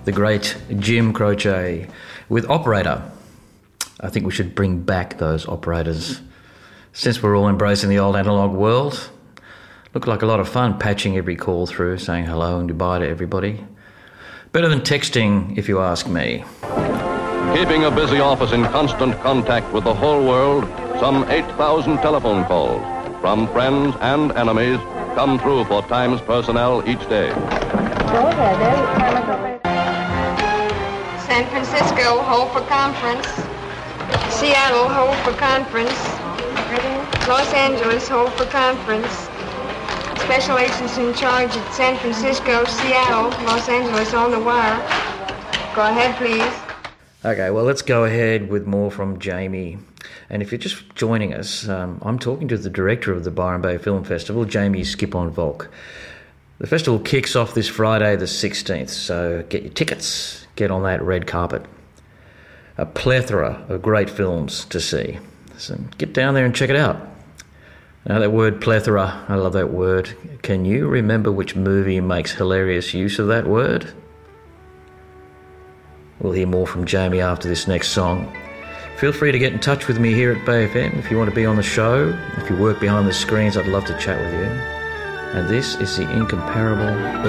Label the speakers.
Speaker 1: the great Jim Croce with Operator. I think we should bring back those operators. Since we're all embracing the old analogue world, looked like a lot of fun patching every call through, saying hello and goodbye to everybody. Better than texting, if you ask me.
Speaker 2: Keeping a busy office in constant contact with the whole world, some 8,000 telephone calls from friends and enemies come through for Times personnel each day.
Speaker 3: Go ahead.
Speaker 4: San Francisco, hold for conference. Seattle, hold for conference. Los Angeles, hold for conference. Special agents in charge at San Francisco, Seattle, Los Angeles on the wire. Go ahead, please.
Speaker 1: Okay, well, let's go ahead with more from Jamie. And if you're just joining us, I'm talking to the director of the Byron Bay Film Festival, Jamie Skipon-Volk. The festival kicks off this Friday the 16th, so get your tickets, get on that red carpet. A plethora of great films to see. So get down there and check it out. Now that word plethora, I love that word. Can you remember which movie makes hilarious use of that word? We'll hear more from Jamie after this next song. Feel free to get in touch with me here at Bay FM if you want to be on the show. If you work behind the screens, I'd love to chat with you. And this is the incomparable